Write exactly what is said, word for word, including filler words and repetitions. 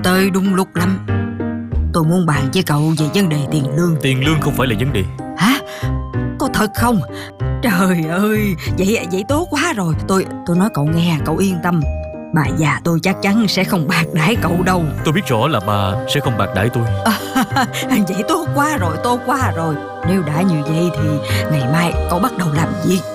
tới đúng lúc lắm. Tôi muốn bàn với cậu về vấn đề tiền lương. Tiền lương không phải là vấn đề. Hả? Có thật không? Trời ơi, vậy vậy tốt quá rồi. Tôi tôi nói cậu nghe, cậu yên tâm. Bà già tôi chắc chắn sẽ không bạc đãi cậu đâu. Tôi biết rõ là bà sẽ không bạc đãi tôi. À, vậy tốt quá rồi, tốt quá rồi. Nếu đã như vậy thì ngày mai cậu bắt đầu làm việc.